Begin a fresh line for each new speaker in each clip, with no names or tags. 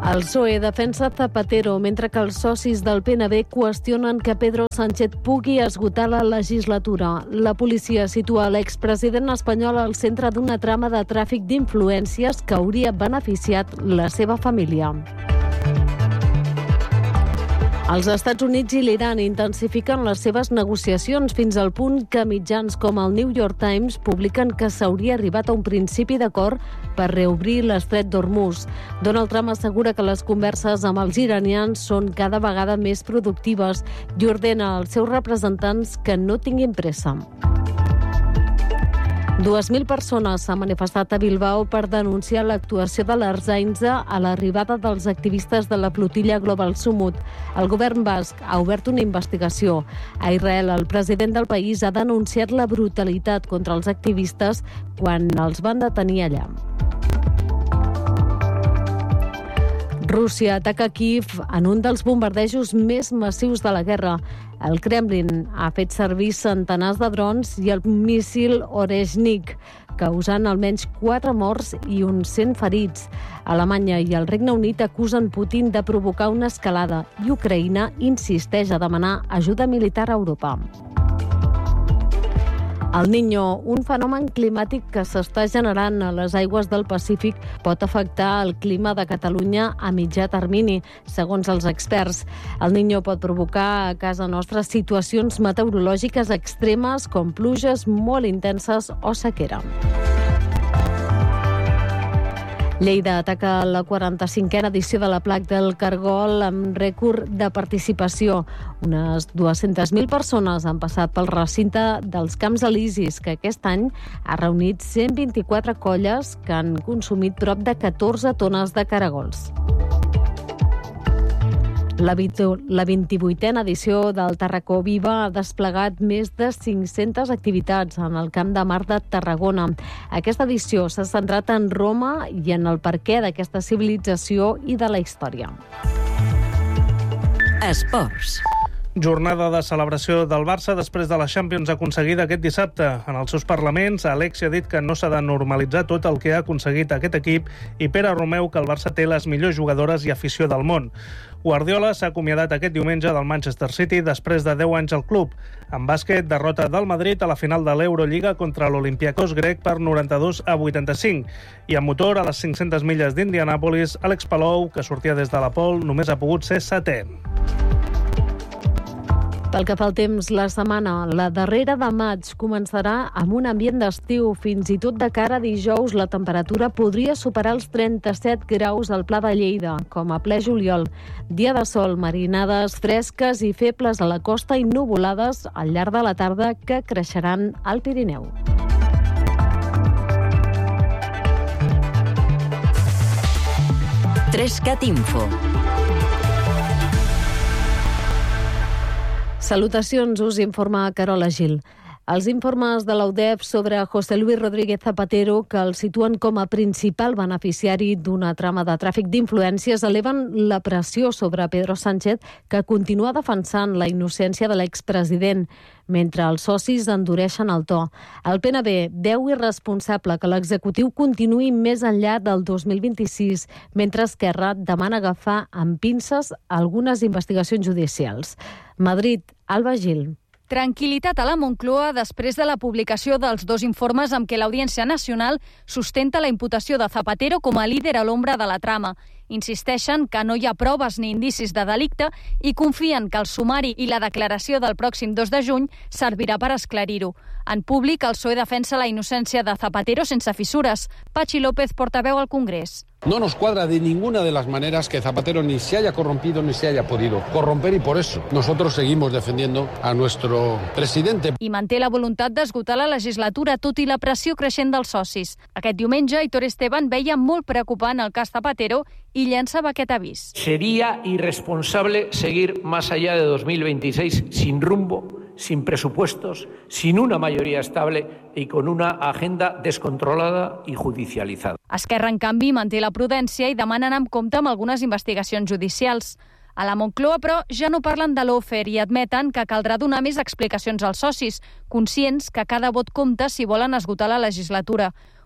El PSOE defensa Zapatero, mentre que els socis del PNB qüestionen que Pedro Sánchez pugui esgotar la legislatura. La policia situa l'expresident espanyol al centre d'una trama de tràfic d'influències que hauria beneficiat la seva família. Els Estats Units i l'Iran intensifiquen les seves negociacions fins al punt que mitjans com el New York Times publiquen que s'hauria arribat a un principi d'acord per reobrir l'estret d'Hormuz. Donald Trump assegura que les converses amb els iranians són cada vegada més productives i ordena als seus representants que no tinguin pressa. 2.000 persones s'han manifestat a Bilbao per denunciar l'actuació de l'Ertzaintza a l'arribada dels activistes de la flotilla Global Summit. El govern basc ha obert una investigació. A Israel, el president del país ha denunciat la brutalitat contra els activistes quan els van detenir allà. Rússia ataca Kíev en un dels bombardejos més massius de la guerra. El Kremlin ha fet servir centenars de drons i el míssil Oreshnik, causant almenys 4 morts i uns 100 ferits. Alemanya i el Regne Unit acusen Putin de provocar una escalada i Ucraïna insisteix a demanar ajuda militar a Europa. El Niño, un fenomen climàtic que s'està generant a les aigües del Pacífic, pot afectar el clima de Catalunya a mitjà termini, segons els experts. El Niño pot provocar a casa nostra situacions meteorològiques extremes com pluges molt intenses o sequera. Lleida ataca la 45a edició de la Plac del Cargol amb rècord de participació. Unes 200.000 persones han passat pel recinte dels Camps Elisis, que aquest any ha reunit 124 colles que han consumit prop de 14 tones de caragols. La 28a edició del Tarracó Viva ha desplegat més de 500 activitats en el Camp de Mar de Tarragona. Aquesta edició s'ha centrat en Roma i en el perquè d'aquesta civilització i de la història.
Esports.
Jornada de celebració del Barça després de la Champions aconseguida aquest dissabte. En els seus parlaments, Alexi ha dit que no s'ha de normalitzar tot el que ha aconseguit aquest equip i Pere Romeu que el Barça té les millors jugadores i afició del món. Guardiola s'ha acomiadat aquest diumenge del Manchester City després de 10 anys al club. En bàsquet, derrota del Madrid a la final de l'Eurolliga contra l'Olympiacos grec per 92-85. I en motor, a les 500 milles d'Indianàpolis, Àlex Palou, que sortia des de la pole, només ha pogut ser 7è.
Pel que fa al temps, la setmana, la darrera de maig, començarà amb un ambient d'estiu. Fins i tot de cara a dijous, la temperatura podria superar els 37 graus al Pla de Lleida, com a ple juliol. Dia de sol, marinades fresques i febles a la costa i nuvolades al llarg de la tarda que creixeran al Pirineu.
Trescat Info.
Salutacions, us informa Carola Gil. Els informes de l'UDEF sobre José Luis Rodríguez Zapatero, que el situen com a principal beneficiari d'una trama de tràfic d'influències, eleven la pressió sobre Pedro Sánchez, que continua defensant la innocència de l'expresident, mentre els socis endureixen el to. El PNB veu irresponsable que l'executiu continuï més enllà del 2026, mentre Esquerra demana agafar amb pinces algunes investigacions judicials. Madrid, Alba Gil.
Tranquil·litat a la Moncloa després de la publicació dels 2 informes amb què l'Audiència Nacional sustenta la imputació de Zapatero com a líder a l'ombra de la trama. Insisteixen que no hi ha proves ni indicis de delicte i confien que el sumari i la declaració del pròxim 2 de juny servirà per esclarir-ho. En públic, el PSOE defensa la innocència de Zapatero sense fissures. Pachi López, portaveu al Congrés.
No nos cuadra de ninguna de las maneras que Zapatero ni se haya corrompido ni se haya podido corromper y por eso nosotros seguimos defendiendo a nuestro presidente.
I manté la voluntat d'esgotar la legislatura, tot i la pressió creixent dels socis. Aquest diumenge, Aitor Esteban veia molt preocupant el cas Zapatero i llançava aquest avís.
Sería irresponsable seguir más allá de 2026 sin rumbo, sin presupuestos, sin una mayoría estable y con una agenda descontrolada y judicializada.
Esquerra, en canvi, manté la prudència i demana anar amb compte amb algunes investigacions judicials. A la Moncloa, però, ja no parlen de l'Ofer i admeten que caldrà donar més explicacions als socis, conscients que cada vot compta si volen esgotar la legislatura.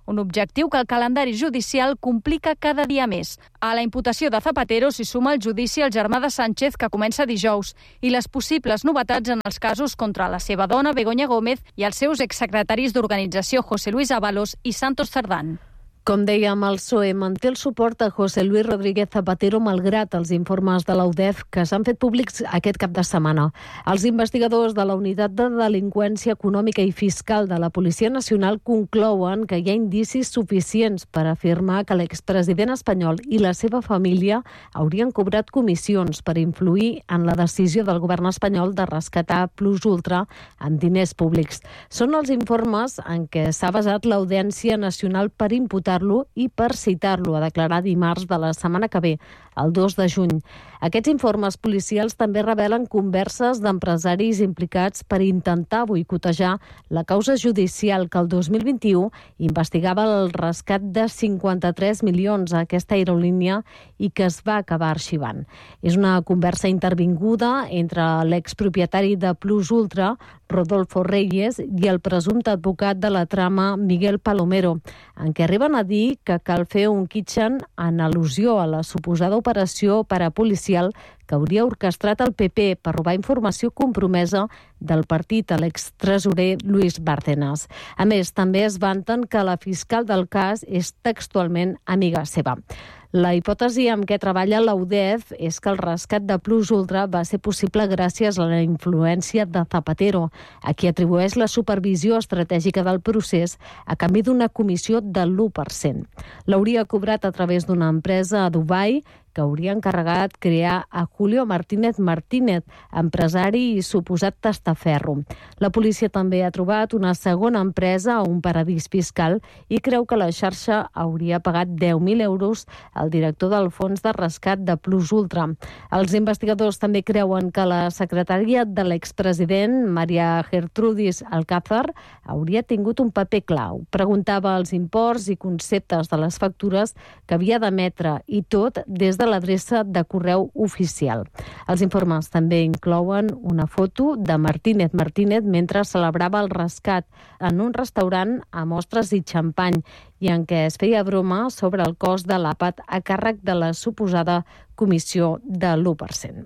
un objectiu que el calendari judicial complica cada dia més. A la imputació de Zapatero s'hi suma el judici al germà de Sánchez, que comença dijous, i les possibles novetats en els casos contra la seva dona, Begoña Gómez, i els seus exsecretaris d'organització, José Luis Ábalos i Santos Cerdán.
Com dèiem, el PSOE manté el suport a José Luis Rodríguez Zapatero malgrat els informes de la UDEF que s'han fet públics aquest cap de setmana. Els investigadors de la Unitat de Delinqüència Econòmica i Fiscal de la Policia Nacional conclouen que hi ha indicis suficients per afirmar que l'expresident espanyol i la seva família haurien cobrat comissions per influir en la decisió del govern espanyol de rescatar Plus Ultra amb diners públics. Són els informes en què s'ha basat l'Audiència Nacional per imputar i per citar-lo a declarar dimarts de la setmana que ve, el 2 de juny. Aquests informes policials també revelen converses d'empresaris implicats per intentar boicotejar la causa judicial que el 2021 investigava el rescat de 53 milions a aquesta aerolínia i que es va acabar arxivant. És una conversa intervinguda entre l'expropietari de Plus Ultra, Rodolfo Reyes, i el presumpte advocat de la trama, Miguel Palomero, en què arriben a dir que cal fer un kitchen en al·lusió a la suposada operació parapolicial que hauria orquestrat el PP per robar informació compromesa del partit a l'extresorer Luis Bárcenas. A més, també es vanten que la fiscal del cas és textualment amiga seva. La hipòtesi amb què treballa la UDEF és que el rescat de Plus Ultra va ser possible gràcies a la influència de Zapatero, a qui atribueix la supervisió estratègica del procés a canvi d'una comissió del 1%. L'hauria cobrat a través d'una empresa a Dubai que hauria encarregat crear a Julio Martínez Martínez, empresari i suposat testaferro. La policia també ha trobat una segona empresa a un paradís fiscal i creu que la xarxa hauria pagat 10.000 euros al director del fons de rescat de Plus Ultra. Els investigadors també creuen que la secretària de l'expresident, Maria Gertrudis Alcázar, hauria tingut un paper clau. Preguntava els imports i conceptes de les factures que havia d'emetre i tot des de l'adreça de correu oficial. Els informes també inclouen una foto de Martínez Martínez mentre celebrava el rescat en un restaurant amb ostres i xampany i en què es feia broma sobre el cost de l'àpat a càrrec de la suposada comissió de l'1%.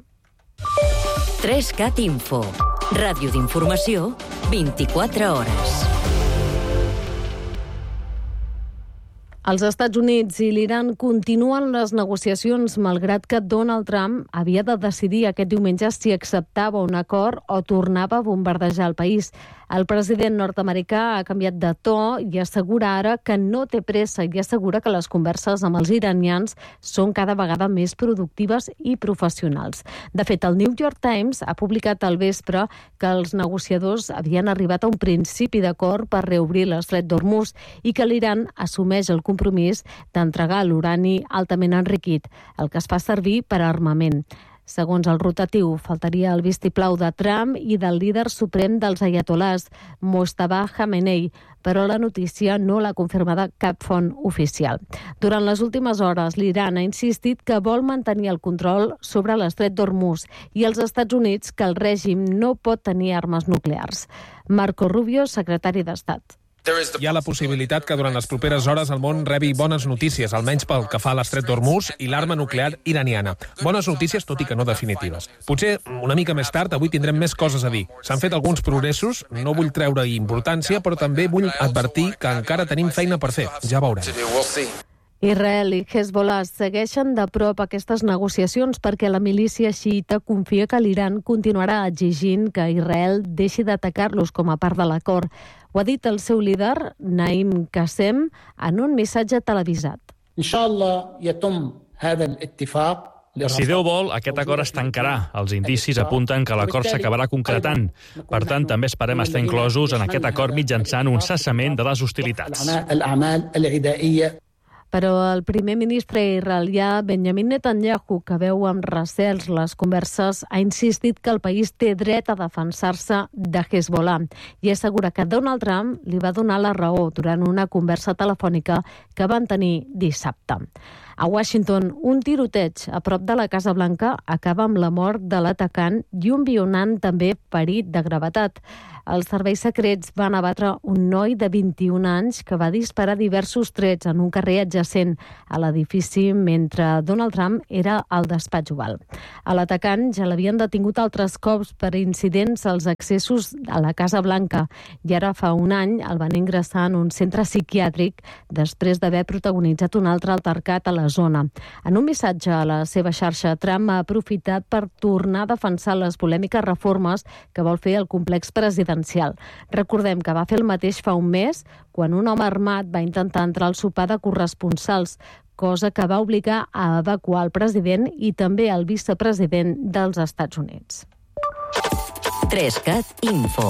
3CAT Info. Ràdio d'informació, 24 hores.
Els Estats Units i l'Iran continuen les negociacions malgrat que Donald Trump havia de decidir aquest diumenge si acceptava un acord o tornava a bombardejar el país. El president nord-americà ha canviat de to i assegura ara que no té pressa i assegura que les converses amb els iranians són cada vegada més productives i professionals. De fet, el New York Times ha publicat al vespre que els negociadors havien arribat a un principi d'acord per reobrir l'estret d'Hormuz i que l'Iran assumeix el compromís d'entregar l'urani altament enriquit, el que es fa servir per a armament. Segons el rotatiu, faltaria el vistiplau de Trump i del líder suprem dels aiatolars, Mojtaba Khamenei, però la notícia no l'ha confirmada cap font oficial. Durant les últimes hores, l'Iran ha insistit que vol mantenir el control sobre l'estret d'Hormuz i els Estats Units que el règim no pot tenir armes nuclears. Marco Rubio, secretari d'Estat.
Hi ha la possibilitat que durant les properes hores el món rebi bones notícies, almenys pel que fa a l'estret d'Hormuz i l'arma nuclear iraniana. Bones notícies, tot i que no definitives. Potser una mica més tard avui tindrem més coses a dir. S'han fet alguns progressos, no vull treure importància, però també vull advertir que encara tenim feina per fer. Ja veurem.
Israel i Hezbollah segueixen de prop aquestes negociacions perquè la milícia xiita confia que l'Iran continuarà exigint que Israel deixi d'atacar-los com a part de l'acord. Ho ha dit el seu líder, Naim Qassem, en un missatge televisat.
Si Déu vol, aquest acord es tancarà. Els indicis apunten que l'acord s'acabarà concretant. Per tant, també esperem estar inclosos en aquest acord mitjançant un cessament de les hostilitats.
Però el primer ministre israelià Benjamin Netanyahu, que veu amb recels les converses, ha insistit que el país té dret a defensar-se de Hezbollah i assegura que Donald Trump li va donar la raó durant una conversa telefònica que van tenir dissabte. A Washington, un tiroteig a prop de la Casa Blanca acaba amb la mort de l'atacant i un vianant també ferit de gravetat. Els serveis secrets van abatre un noi de 21 anys que va disparar diversos trets en un carrer adjacent a l'edifici mentre Donald Trump era al despatx Oval. A l'atacant ja l'havien detingut altres cops per incidents als accessos a la Casa Blanca i ara fa un any el van ingressar en un centre psiquiàtric després d'haver protagonitzat un altre altercat a la zona. En un missatge a la seva xarxa, Trump ha aprofitat per tornar a defensar les polèmiques reformes que vol fer el complex presidencial. Recordem que va fer el mateix fa un mes, quan un home armat va intentar entrar al sopar de corresponsals, cosa que va obligar a evacuar el president i també el vicepresident dels Estats Units.
3CAT Info.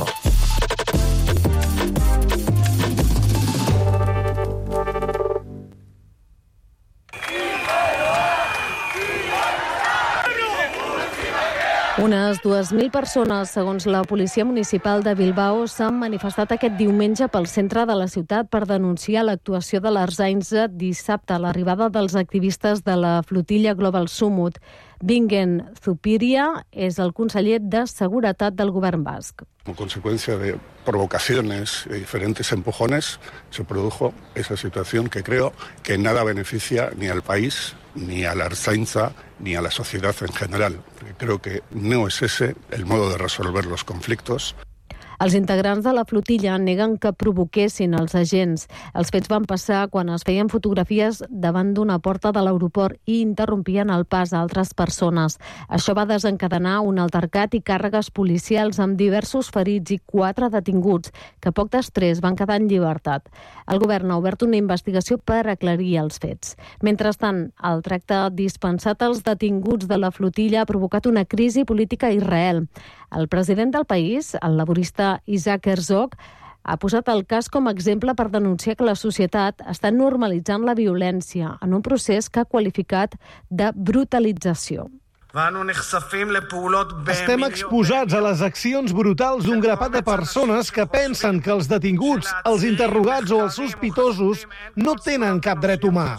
Unes 2.000 persones, segons la policia municipal de Bilbao, s'han manifestat aquest diumenge pel centre de la ciutat per denunciar l'actuació de l'Ertzaintza dissabte, l'arribada dels activistes de la flotilla Global Summit. Bingen Zupiria és el conseller de Seguretat del govern basc.
Como consecuencia de provocaciones y diferentes empujones, se produjo esa situación que creo que nada beneficia ni al país, ni a la Ertzaintza, ni a la sociedad en general. Creo que no es ese el modo de resolver los conflictos.
Els integrants de la flotilla neguen que provoquessin els agents. Els fets van passar quan es feien fotografies davant d'una porta de l'aeroport i interrompien el pas a altres persones. Això va desencadenar un altercat i càrregues policials amb diversos ferits i 4 detinguts, que poc després van quedar en llibertat. El govern ha obert una investigació per aclarir els fets. Mentrestant, el tracte dispensat als detinguts de la flotilla ha provocat una crisi política a Israel. El president del país, el laborista Isaac Herzog, ha posat el cas com a exemple per denunciar que la societat està normalitzant la violència en un procés que ha qualificat de brutalització.
Estem exposats a les accions brutals d'un grapat de persones que pensen que els detinguts, els interrogats o els sospitosos no tenen cap dret humà.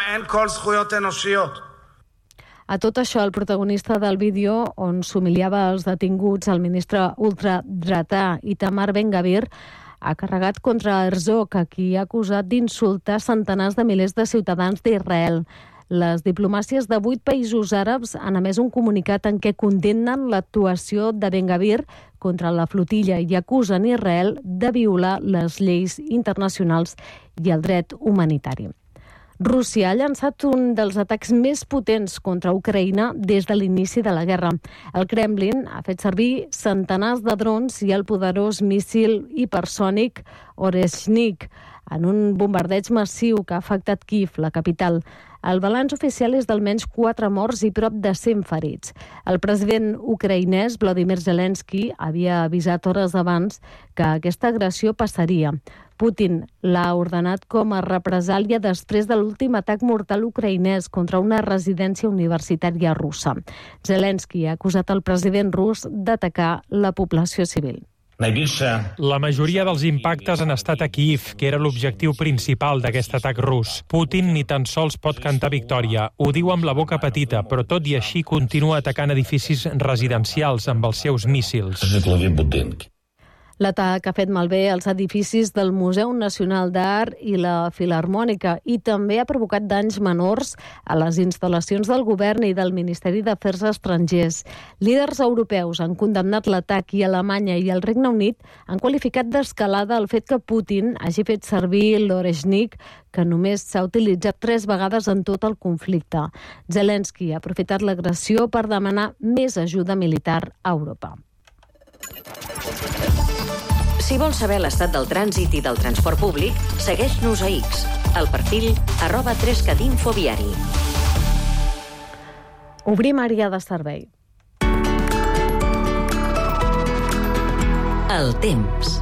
A tot això, el protagonista del vídeo, on s'humiliava els detinguts, el ministre ultradretà Itamar Ben-Gvir, ha carregat contra Herzog, a qui ha acusat d'insultar centenars de milers de ciutadans d'Israel. Les diplomàcies de 8 països àrabs han emès un comunicat en què condemnen l'actuació de Ben-Gvir contra la flotilla i acusen Israel de violar les lleis internacionals i el dret humanitari. Rússia ha llançat un dels atacs més potents contra Ucraïna des de l'inici de la guerra. El Kremlin ha fet servir centenars de drons i el poderós míssil hipersònic Oreshnik en un bombardeig massiu que ha afectat Kíev, la capital. El balanç oficial és d'almenys 4 morts i prop de 100 ferits. El president ucraïnès, Volodymyr Zelensky, havia avisat hores abans que aquesta agressió passaria. Putin l'ha ordenat com a represàlia després de l'últim atac mortal ucraïnès contra una residència universitària russa. Zelensky ha acusat el president rus d'atacar la població civil.
La majoria dels impactes han estat a Kíev, que era l'objectiu principal d'aquest atac rus. Putin ni tan sols pot cantar victòria. Ho diu amb la boca petita, però tot i així continua atacant edificis residencials amb els seus míssils.
L'atac ha fet malbé els edificis del Museu Nacional d'Art i la Filharmònica i també ha provocat danys menors a les instal·lacions del govern i del Ministeri d'Afers Estrangers. Líders europeus han condemnat l'atac i Alemanya i el Regne Unit han qualificat d'escalada el fet que Putin hagi fet servir l'Oreshnik, que només s'ha utilitzat 3 vegades en tot el conflicte. Zelensky ha aprofitat l'agressió per demanar més ajuda militar a Europa.
Si vols saber l'estat del trànsit i del transport públic, segueix-nos a X, al perfil @3catinfoviari.
Obrim àrea de servei.
El temps.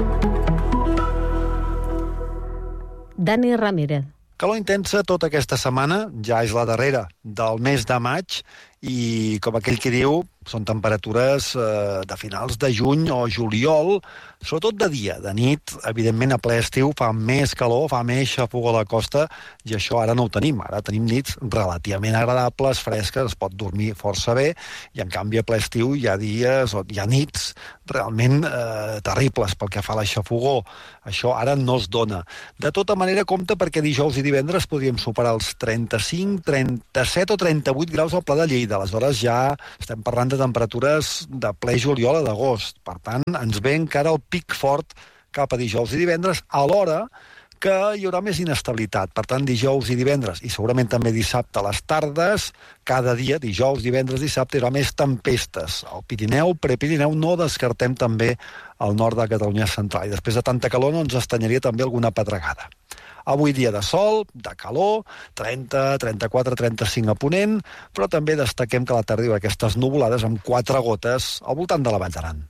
Dani Ramírez.
Calor intensa tota aquesta setmana, ja és la darrera del mes de maig, i, com aquell que diu, són temperatures de finals de juny o juliol, sobretot de dia. De nit, evidentment, a ple estiu fa més calor, fa més xafogor a la costa, i això ara no ho tenim. Ara tenim nits relativament agradables, fresques, es pot dormir força bé, i en canvi a ple estiu hi ha dies, hi ha nits realment terribles pel que fa a la xafogor. Això ara no es dona. De tota manera, compte, perquè dijous i divendres podríem superar els 35, 37 o 38 graus al Pla de Lleida. Aleshores ja estem parlant de temperatures de ple juliol a d'agost. Per tant, ens ve encara el pic fort cap a dijous i divendres, alhora que hi haurà més inestabilitat. Per tant, dijous i divendres, i segurament també dissabte a les tardes, cada dia, dijous, divendres, dissabte, hi haurà més tempestes. Al Pirineu, Prepirineu, no descartem també al nord de Catalunya central. I després de tanta calor no ens estanyaria també alguna pedregada. Avui dia de sol, de calor, 30, 34, 35 a Ponent, però també destaquem que a la tarda hi haurà aquestes nuvolades amb 4 gotes al voltant de la Vall d'Aran.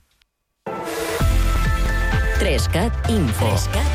3CAT Info.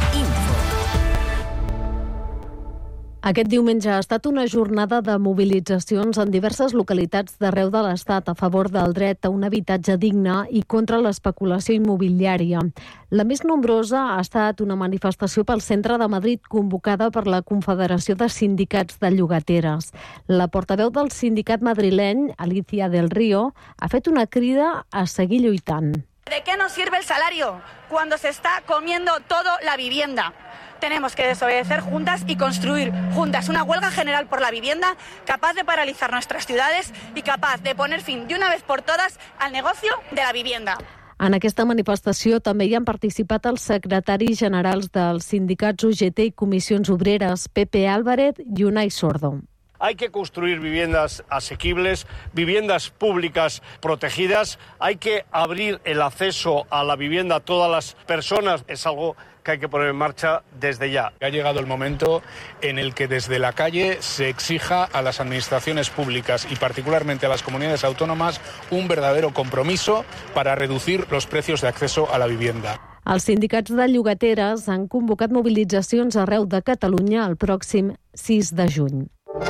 Aquest diumenge ha estat una jornada de mobilitzacions en diverses localitats d'arreu de l'Estat a favor del dret a un habitatge digne i contra l'especulació immobiliària. La més nombrosa ha estat una manifestació pel centre de Madrid convocada per la Confederació de Sindicats de Llogateres. La portaveu del sindicat madrileny, Alicia del Río, ha fet una crida a seguir lluitant.
¿De qué nos sirve el salario cuando se está comiendo todo la vivienda? Tenemos que desobedecer juntas y construir juntas una huelga general por la vivienda capaz de paralizar nuestras ciudades y capaz de poner fin de una vez por todas al negocio de la vivienda.
En aquesta manifestació també hi han participat els secretaris generals dels sindicats UGT i Comissions Obreres, Pepe Álvarez i Unai Sordo.
Hay que construir viviendas asequibles, viviendas públicas protegidas. Hay que abrir el acceso a la vivienda a todas las personas. Es algo que hay que poner en marcha desde ya.
Ha llegado el momento en el que desde la calle se exija a las administraciones públicas y particularmente a las comunidades autónomas un verdadero compromiso para reducir los precios de acceso a la vivienda.
Els sindicats de llogateres han convocat mobilitzacions arreu de Catalunya el pròxim 6 de juny.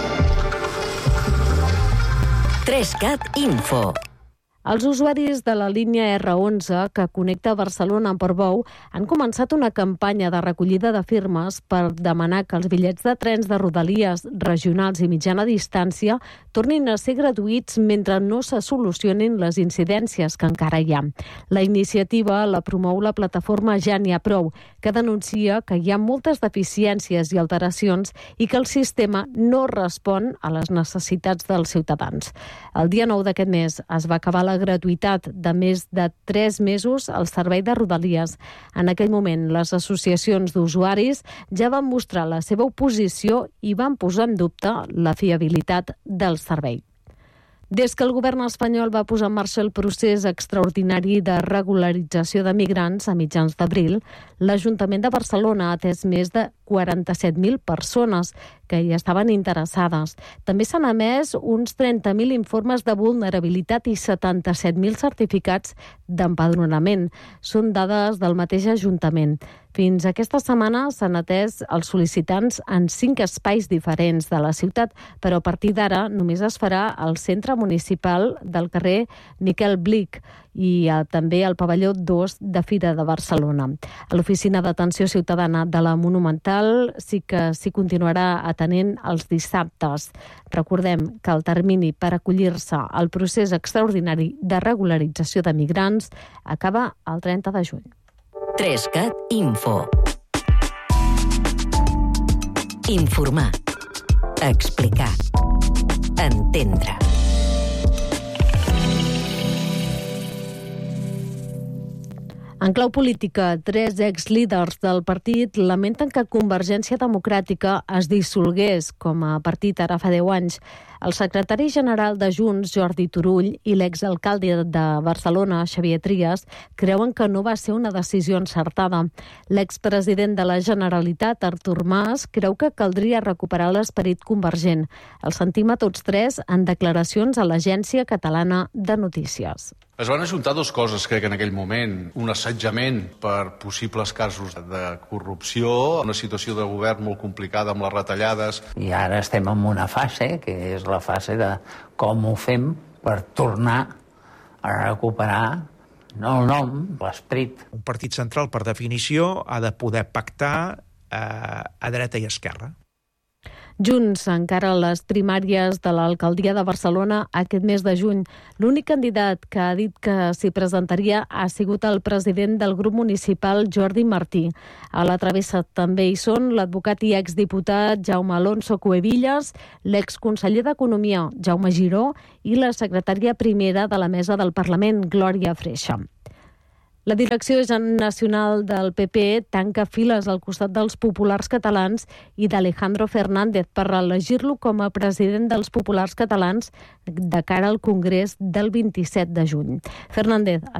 3CAT Info.
Els usuaris de la línia R11, que connecta Barcelona amb Portbou, han començat una campanya de recollida de firmes per demanar que els bitllets de trens de rodalies regionals i mitjana distància tornin a ser gratuïts mentre no se solucionin les incidències que encara hi ha. La iniciativa la promou la plataforma Ja n'hi ha prou, que denuncia que hi ha moltes deficiències i alteracions i que el sistema no respon a les necessitats dels ciutadans. El dia 9 d'aquest mes es va acabar la gratuïtat de més de 3 mesos al servei de rodalies. En aquell moment, les associacions d'usuaris ja van mostrar la seva oposició i van posar en dubte la fiabilitat del servei. Des que el govern espanyol va posar en marxa el procés extraordinari de regularització de migrants a mitjans d'abril, l'Ajuntament de Barcelona ha atès més de 47.000 persones que hi estaven interessades. També s'han emès uns 30.000 informes de vulnerabilitat i 77.000 certificats d'empadronament. Són dades del mateix Ajuntament. Fins aquesta setmana s'han atès els sol·licitants en 5 espais diferents de la ciutat, però a partir d'ara només es farà al centre municipal del carrer Miquel Blic i també al pavelló 2 de Fira de Barcelona. A l'Oficina d'Atenció Ciutadana de la Monumental sí que s'hi continuarà atenent els dissabtes. Recordem que el termini per acollir-se al procés extraordinari de regularització de migrants acaba el 30 de juny.
3CAT Info. Informar. Explicar. Entendre.
En clau política, 3 exlíders del partit lamenten que Convergència Democràtica es dissolgués com a partit ara fa 10 anys. El secretari general de Junts, Jordi Turull, i l'exalcalde de Barcelona, Xavier Trias, creuen que no va ser una decisió encertada. L'expresident de la Generalitat, Artur Mas, creu que caldria recuperar l'esperit convergent. Els sentim a tots 3 en declaracions a l'Agència Catalana de Notícies.
Es van ajuntar 2 coses, crec, en aquell moment. Un assetjament per possibles casos de corrupció, una situació de govern molt complicada amb les retallades.
I ara estem en una fase, que és la fase de com ho fem per tornar a recuperar no el nom, l'esperit.
Un partit central, per definició, ha de poder pactar a dreta i esquerra.
Junts encara les primàries de l'alcaldia de Barcelona aquest mes de juny. L'únic candidat que ha dit que s'hi presentaria ha sigut el president del grup municipal, Jordi Martí. A la travessa també hi són l'advocat i exdiputat Jaume Alonso Cuevillas, l'exconseller d'Economia, Jaume Giró, i la secretària primera de la mesa del Parlament, Glòria Freixa. La direcció nacional del PP tanca files al costat dels populars catalans i d'Alejandro Fernández per elegir-lo com a president dels populars catalans de cara al Congrés del 27 de juny. Fernández